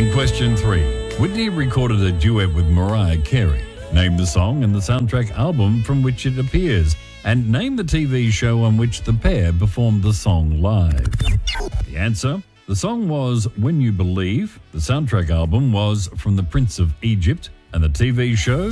And question 3. Whitney recorded a duet with Mariah Carey. Name the song and the soundtrack album from which it appears. And name the TV show on which the pair performed the song live. The answer? The song was When You Believe. The soundtrack album was From the Prince of Egypt. And the TV show